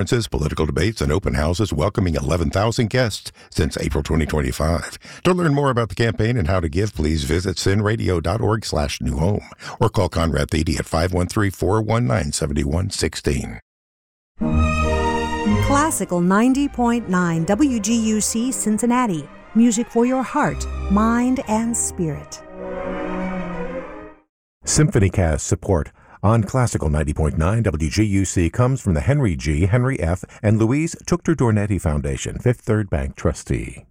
conferences, political debates, and open houses welcoming 11,000 guests since April 2025. To learn more about the campaign and how to give, please visit sinradio.org/new home or call Conrad Thede at 513-419-7116. Classical 90.9 WGUC Cincinnati. Music for your heart, mind, and spirit. SymphonyCast support on Classical 90.9 WGUC comes from the Henry G., Henry F., and Louise Tuchter-Dornetti Foundation, Fifth Third Bank trustee.